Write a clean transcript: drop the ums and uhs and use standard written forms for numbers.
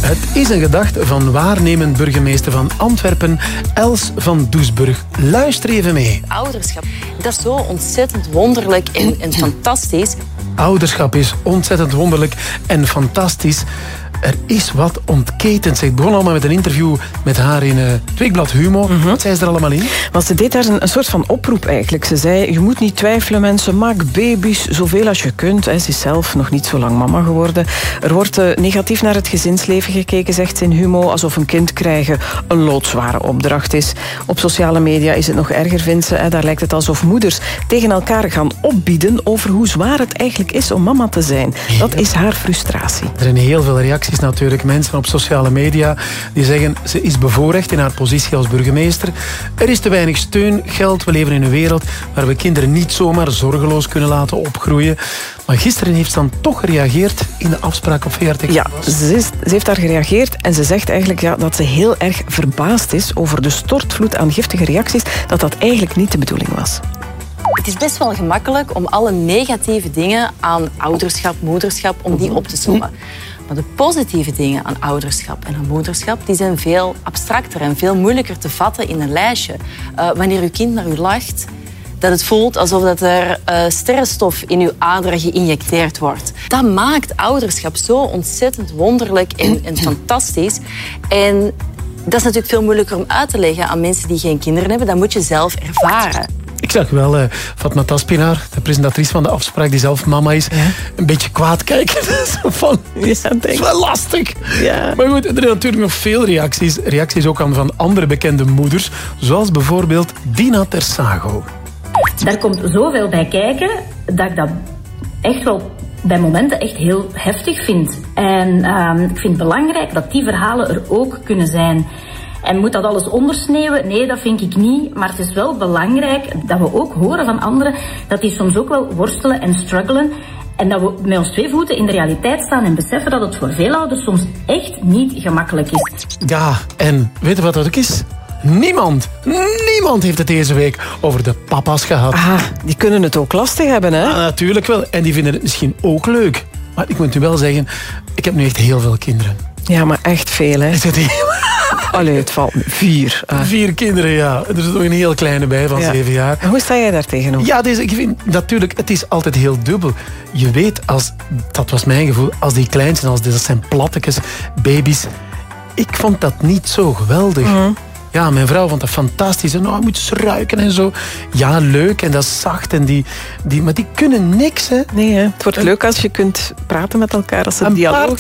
Het is een gedachte van waarnemend burgemeester van Antwerpen, Els van Doesburg. Luister even mee. Ouderschap, dat is zo ontzettend wonderlijk en fantastisch. Ouderschap is ontzettend wonderlijk en fantastisch. Er is wat ontketend. Het begon allemaal met een interview met haar in het weekblad Humo. Wat zei ze er allemaal in? Want ze deed daar een soort van oproep eigenlijk. Ze zei, je moet niet twijfelen mensen, maak baby's zoveel als je kunt. Ze is zelf nog niet zo lang mama geworden. Er wordt negatief naar het gezinsleven gekeken, zegt ze in Humo, alsof een kind krijgen een loodzware opdracht is. Op sociale media is het nog erger, vindt ze. Daar lijkt het alsof moeders tegen elkaar gaan opbieden over hoe zwaar het eigenlijk is om mama te zijn. Dat is haar frustratie. Er zijn heel veel reacties natuurlijk. Mensen op sociale media die zeggen ze is bevoorrecht in haar positie als burgemeester. Er is te weinig steun, geld. We leven in een wereld waar we kinderen niet zomaar zorgeloos kunnen laten opgroeien. Maar gisteren heeft ze dan toch gereageerd in de afspraak op VRT. Ja, ze heeft daar gereageerd en ze zegt eigenlijk dat ze heel erg verbaasd is over de stortvloed aan giftige reacties, dat eigenlijk niet de bedoeling was. Het is best wel gemakkelijk om alle negatieve dingen aan ouderschap, moederschap, om die op te sommen. Maar de positieve dingen aan ouderschap en aan moederschap, die zijn veel abstracter en veel moeilijker te vatten in een lijstje. Wanneer uw kind naar u lacht, dat het voelt alsof dat er sterrenstof in uw aderen geïnjecteerd wordt. Dat maakt ouderschap zo ontzettend wonderlijk en fantastisch. En dat is natuurlijk veel moeilijker om uit te leggen aan mensen die geen kinderen hebben. Dat moet je zelf ervaren. Ik zag wel Fatma Taspinaar, de presentatrice van de afspraak die zelf mama is, een beetje kwaad kijken. Van, het is wel lastig. Ja. Maar goed, er zijn natuurlijk nog veel reacties. Reacties ook aan van andere bekende moeders, zoals bijvoorbeeld Dina Tersago. Daar komt zoveel bij kijken dat ik dat echt wel bij momenten echt heel heftig vind. En ik vind het belangrijk dat die verhalen er ook kunnen zijn. En moet dat alles ondersneeuwen? Nee, dat vind ik niet. Maar het is wel belangrijk dat we ook horen van anderen dat die soms ook wel worstelen en struggelen. En dat we met ons 2 voeten in de realiteit staan en beseffen dat het voor veel ouders soms echt niet gemakkelijk is. Ja, en weet je wat dat ook is? Niemand heeft het deze week over de papa's gehad. Ah, die kunnen het ook lastig hebben, hè? Ja, natuurlijk wel. En die vinden het misschien ook leuk. Maar ik moet u wel zeggen, ik heb nu echt heel veel kinderen. Ja, maar echt veel, hè? Allee, het valt 4. 4 kinderen, ja. Er is nog een heel kleine bij van 7 jaar. En hoe sta jij daar tegenover? Ja, ik vind natuurlijk, het is altijd heel dubbel. Je weet, dat was mijn gevoel, als die klein zijn, dat zijn plattekes, baby's. Ik vond dat niet zo geweldig. Ja, mijn vrouw vond dat fantastisch. En je moet eens ruiken en zo. Ja, leuk en dat is zacht. En maar die kunnen niks, hè. Nee, hè. Het wordt leuk als je kunt praten met elkaar, als het dialoog